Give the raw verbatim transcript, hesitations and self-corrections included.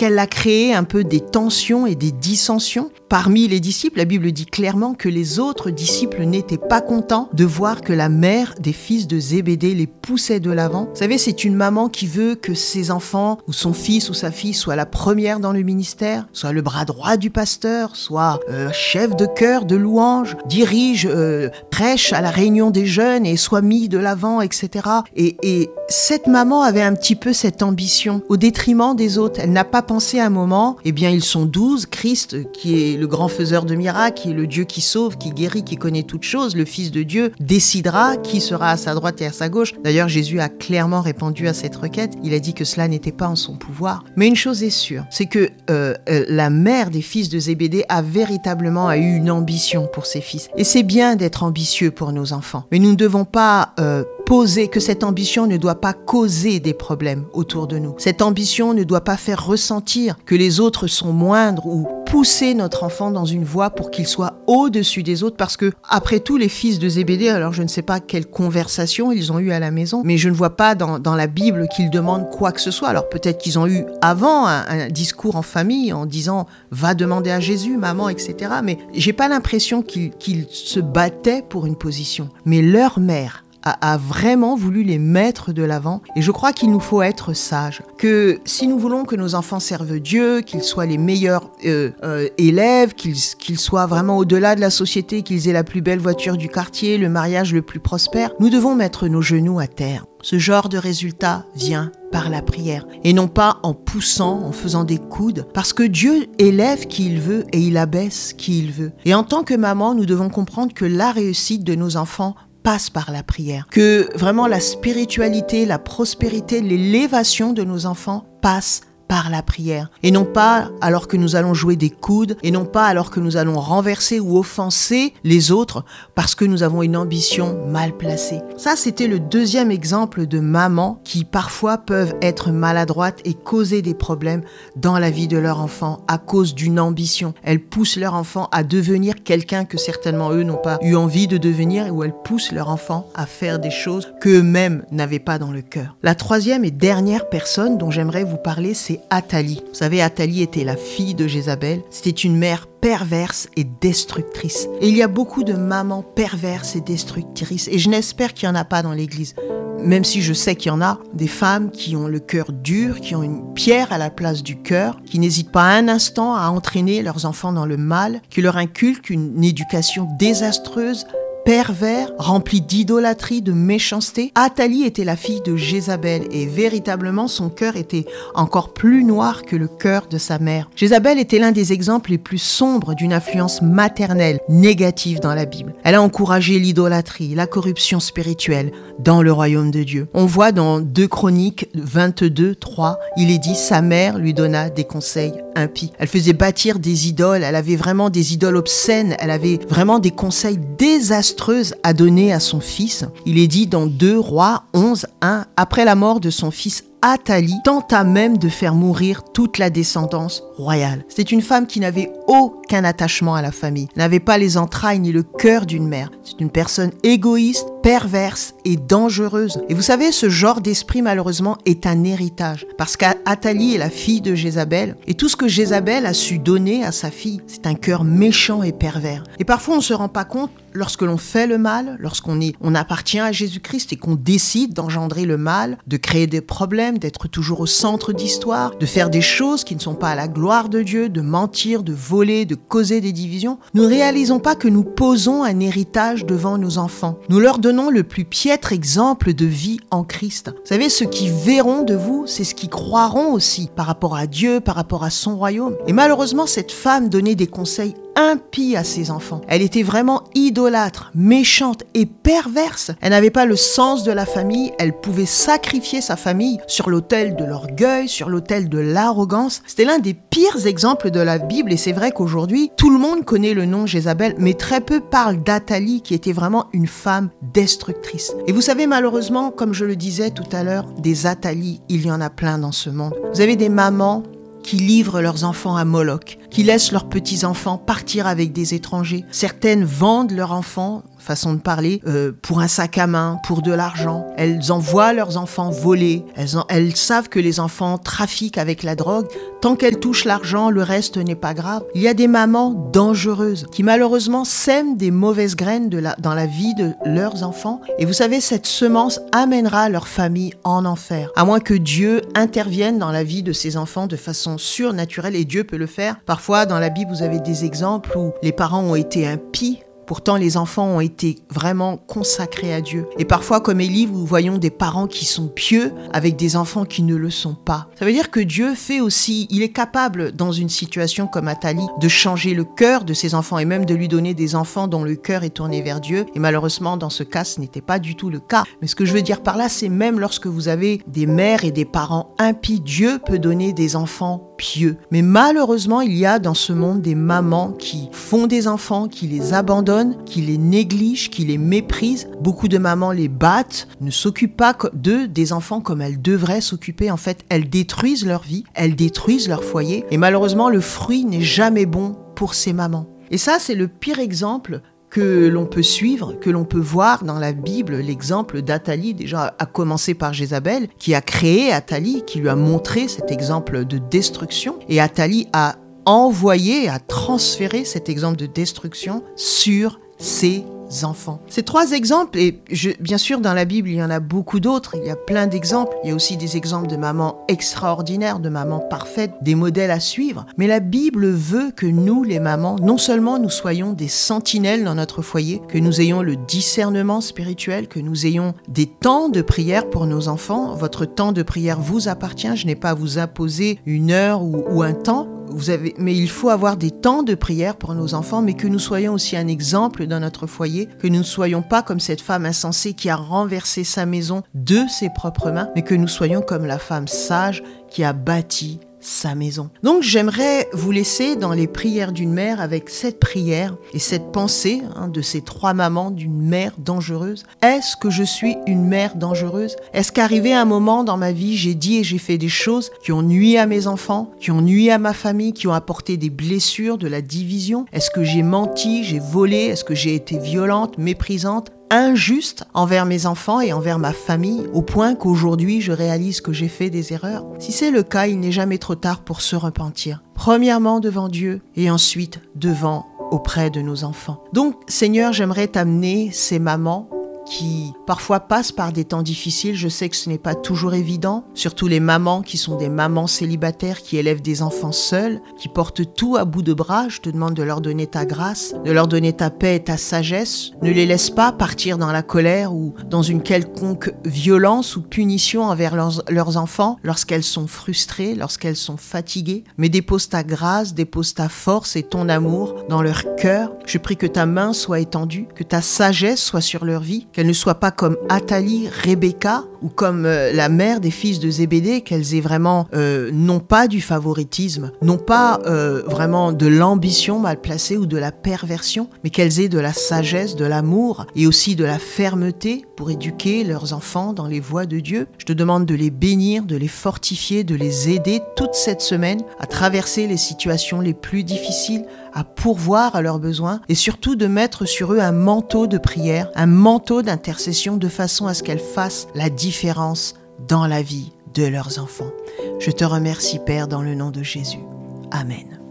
qu'elle a créé un peu des tensions et des dissensions parmi les disciples. La Bible dit clairement que les autres disciples n'étaient pas contents de voir que la mère des fils de Zébédée les poussait de l'avant. Vous savez, c'est une maman qui veut que ses enfants, ou son fils ou sa fille, soit la première dans le ministère, soit le bras droit du pasteur, soit euh, chef de chœur de louange, dirige, euh, prêche à la réunion des jeunes et soit mis de l'avant, et cetera. Et, et cette maman avait un petit peu cette ambition au détriment des autres. Elle n'a pas pensé à un moment, eh bien ils sont douze, Christ qui est le grand faiseur de miracles, qui est le Dieu qui sauve, qui guérit, qui connaît toutes choses, le Fils de Dieu décidera qui sera à sa droite et à sa gauche. D'ailleurs, Jésus a clairement répondu à cette requête. Il a dit que cela n'était pas en son pouvoir. Mais une chose est sûre, c'est que euh, euh, la mère des fils de Zébédée a véritablement a eu une ambition pour ses fils. Et c'est bien d'être ambitieux pour nos enfants. Mais nous ne devons pas euh, poser, que cette ambition ne doit pas causer des problèmes autour de nous. Cette ambition ne doit pas faire ressentir que les autres sont moindres ou pousser notre enfant dans une voie pour qu'il soit au-dessus des autres, parce que, après tout, les fils de Zébédée, alors je ne sais pas quelle conversation ils ont eu à la maison, mais je ne vois pas dans, dans la Bible qu'ils demandent quoi que ce soit. Alors peut-être qu'ils ont eu avant un, un discours en famille en disant « va demander à Jésus, maman », et cetera. Mais j'ai pas l'impression qu'ils, qu'ils se battaient pour une position. Mais leur mère a, a vraiment voulu les mettre de l'avant. Et je crois qu'il nous faut être sages. Que si nous voulons que nos enfants servent Dieu, qu'ils soient les meilleurs euh, euh, élèves, qu'ils, qu'ils soient vraiment au-delà de la société, qu'ils aient la plus belle voiture du quartier, le mariage le plus prospère, nous devons mettre nos genoux à terre. Ce genre de résultat vient par la prière et non pas en poussant, en faisant des coudes, parce que Dieu élève qui il veut et il abaisse qui il veut. Et en tant que maman, nous devons comprendre que la réussite de nos enfants passe par la prière, que vraiment la spiritualité, la prospérité, l'élévation de nos enfants passe par la prière, et non pas alors que nous allons jouer des coudes, et non pas alors que nous allons renverser ou offenser les autres parce que nous avons une ambition mal placée. Ça, c'était le deuxième exemple de mamans qui parfois peuvent être maladroites et causer des problèmes dans la vie de leur enfant à cause d'une ambition. Elles poussent leur enfant à devenir quelqu'un que certainement eux n'ont pas eu envie de devenir, ou elles poussent leur enfant à faire des choses qu'eux-mêmes n'avaient pas dans le cœur. La troisième et dernière personne dont j'aimerais vous parler, c'est Athalie. Vous savez, Athalie était la fille de Jézabel. C'était une mère perverse et destructrice. Et il y a beaucoup de mamans perverses et destructrices. Et je n'espère qu'il n'y en a pas dans l'église. Même si je sais qu'il y en a, des femmes qui ont le cœur dur, qui ont une pierre à la place du cœur, qui n'hésitent pas un instant à entraîner leurs enfants dans le mal, qui leur inculquent une éducation désastreuse, pervers, rempli d'idolâtrie, de méchanceté. Athalie était la fille de Jézabel et véritablement son cœur était encore plus noir que le cœur de sa mère. Jézabel était l'un des exemples les plus sombres d'une influence maternelle négative dans la Bible. Elle a encouragé l'idolâtrie, la corruption spirituelle dans le royaume de Dieu. On voit dans deux Chroniques vingt-deux, trois, il est dit « Sa mère lui donna des conseils impies ». Elle faisait bâtir des idoles, elle avait vraiment des idoles obscènes, elle avait vraiment des conseils désastreux à donner à son fils. Il est dit dans deux Rois onze, un, après la mort de son fils Athalie tenta même de faire mourir toute la descendance royale. C'est une femme qui n'avait aucun attachement à la famille, n'avait pas les entrailles ni le cœur d'une mère. C'est une personne égoïste, perverse et dangereuse. Et vous savez, ce genre d'esprit, malheureusement, est un héritage. Parce qu'Athalie est la fille de Jézabel. Et tout ce que Jézabel a su donner à sa fille, c'est un cœur méchant et pervers. Et parfois, on ne se rend pas compte, lorsque l'on fait le mal, lorsqu'on est, on appartient à Jésus-Christ et qu'on décide d'engendrer le mal, de créer des problèmes, d'être toujours au centre d'histoire, de faire des choses qui ne sont pas à la gloire de Dieu, de mentir, de voler, de causer des divisions, nous ne réalisons pas que nous posons un héritage devant nos enfants. Nous leur donnons le plus piètre exemple de vie en Christ. Vous savez, ceux qui verront de vous, c'est ce qui croiront aussi par rapport à Dieu, par rapport à son royaume. Et malheureusement, cette femme donnait des conseils impie à ses enfants. Elle était vraiment idolâtre, méchante et perverse. Elle n'avait pas le sens de la famille. Elle pouvait sacrifier sa famille sur l'autel de l'orgueil, sur l'autel de l'arrogance. C'était l'un des pires exemples de la Bible et c'est vrai qu'aujourd'hui, tout le monde connaît le nom Jézabel, mais très peu parlent d'Athalie qui était vraiment une femme destructrice. Et vous savez, malheureusement, comme je le disais tout à l'heure, des Athalie, il y en a plein dans ce monde. Vous avez des mamans qui livrent leurs enfants à Moloch, qui laissent leurs petits-enfants partir avec des étrangers. Certaines vendent leurs enfants, façon de parler, euh, pour un sac à main, pour de l'argent. Elles envoient leurs enfants voler. Elles, en, elles savent que les enfants trafiquent avec la drogue. Tant qu'elles touchent l'argent, le reste n'est pas grave. Il y a des mamans dangereuses qui malheureusement sèment des mauvaises graines de la, dans la vie de leurs enfants. Et vous savez, cette semence amènera leur famille en enfer. À moins que Dieu intervienne dans la vie de ces enfants de façon surnaturelle, et Dieu peut le faire. Parfois, dans la Bible, vous avez des exemples où les parents ont été impies. Pourtant, les enfants ont été vraiment consacrés à Dieu. Et parfois, comme Élie, nous voyons des parents qui sont pieux avec des enfants qui ne le sont pas. Ça veut dire que Dieu fait aussi, il est capable, dans une situation comme Athalie, de changer le cœur de ses enfants et même de lui donner des enfants dont le cœur est tourné vers Dieu. Et malheureusement, dans ce cas, ce n'était pas du tout le cas. Mais ce que je veux dire par là, c'est même lorsque vous avez des mères et des parents impies, Dieu peut donner des enfants pieux. Mais malheureusement, il y a dans ce monde des mamans qui font des enfants, qui les abandonnent, qui les négligent, qui les méprisent. Beaucoup de mamans les battent, ne s'occupent pas d'eux, des enfants, comme elles devraient s'occuper. En fait, elles détruisent leur vie, elles détruisent leur foyer. Et malheureusement, le fruit n'est jamais bon pour ces mamans. Et ça, c'est le pire exemple que l'on peut suivre, que l'on peut voir dans la Bible, l'exemple d'Athalie, déjà à commencer par Jézabel, qui a créé Athalie, qui lui a montré cet exemple de destruction. Et Athalie a envoyé, a transféré cet exemple de destruction sur ses enfants. Ces trois exemples, et je, bien sûr dans la Bible il y en a beaucoup d'autres, il y a plein d'exemples, il y a aussi des exemples de mamans extraordinaires, de mamans parfaites, des modèles à suivre, mais la Bible veut que nous les mamans, non seulement nous soyons des sentinelles dans notre foyer, que nous ayons le discernement spirituel, que nous ayons des temps de prière pour nos enfants. Votre temps de prière vous appartient, je n'ai pas à vous imposer une heure ou, ou un temps. Vous avez, mais il faut avoir des temps de prière pour nos enfants, mais que nous soyons aussi un exemple dans notre foyer, que nous ne soyons pas comme cette femme insensée qui a renversé sa maison de ses propres mains, mais que nous soyons comme la femme sage qui a bâti sa maison. Donc j'aimerais vous laisser dans les prières d'une mère avec cette prière et cette pensée hein, de ces trois mamans d'une mère dangereuse. Est-ce que je suis une mère dangereuse? Est-ce qu'arrivé un moment dans ma vie, j'ai dit et j'ai fait des choses qui ont nui à mes enfants, qui ont nui à ma famille, qui ont apporté des blessures, de la division? Est-ce que j'ai menti, j'ai volé? Est-ce que j'ai été violente, méprisante, injuste envers mes enfants et envers ma famille, au point qu'aujourd'hui je réalise que j'ai fait des erreurs? Si c'est le cas, il n'est jamais trop tard pour se repentir. Premièrement devant Dieu et ensuite devant, auprès de nos enfants. Donc Seigneur, j'aimerais t'amener ces mamans qui parfois passent par des temps difficiles. Je sais que ce n'est pas toujours évident, surtout les mamans qui sont des mamans célibataires, qui élèvent des enfants seuls, qui portent tout à bout de bras. Je te demande de leur donner ta grâce, de leur donner ta paix et ta sagesse. Ne les laisse pas partir dans la colère ou dans une quelconque violence ou punition envers leurs, leurs enfants lorsqu'elles sont frustrées, lorsqu'elles sont fatiguées. Mais dépose ta grâce, dépose ta force et ton amour dans leur cœur. Je prie que ta main soit étendue, que ta sagesse soit sur leur vie, qu'elles ne soient pas comme Athalie, Rebecca ou comme euh, la mère des fils de Zébédée, qu'elles aient vraiment euh, non pas du favoritisme, non pas euh, vraiment de l'ambition mal placée ou de la perversion, mais qu'elles aient de la sagesse, de l'amour et aussi de la fermeté pour éduquer leurs enfants dans les voies de Dieu. Je te demande de les bénir, de les fortifier, de les aider toute cette semaine à traverser les situations les plus difficiles, à pourvoir à leurs besoins et surtout de mettre sur eux un manteau de prière, un manteau d'intercession de façon à ce qu'elles fassent la différence dans la vie de leurs enfants. Je te remercie, Père, dans le nom de Jésus. Amen.